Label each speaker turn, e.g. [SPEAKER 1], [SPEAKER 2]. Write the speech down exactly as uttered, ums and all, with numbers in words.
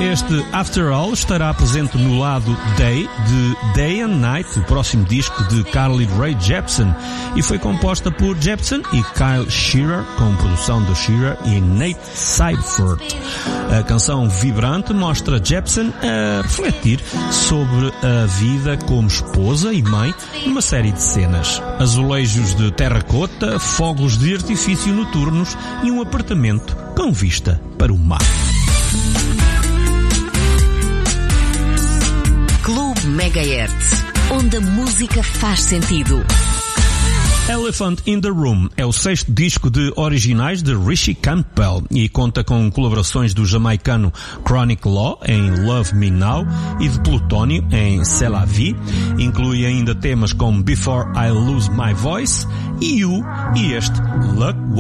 [SPEAKER 1] Este After All estará presente no lado Day de Day and Night, o próximo disco de Carly Rae Jepsen, e foi composta por Jepsen e Kyle Shearer, com produção de Shearer e Nate Seifert. A canção vibrante mostra Jepsen a refletir sobre a vida como esposa e mãe numa série de cenas. Azulejos de terracota, fogos de artifício noturnos e um apartamento com vista para o mar.
[SPEAKER 2] Clube Megahertz, onde a música faz sentido.
[SPEAKER 1] Elephant in the Room é o sexto disco de originais de Richie Campbell e conta com colaborações do jamaicano Chronic Law em Love Me Now e de Plutónio em C'est la Vie. Inclui ainda temas como Before I Lose My Voice, You e este Look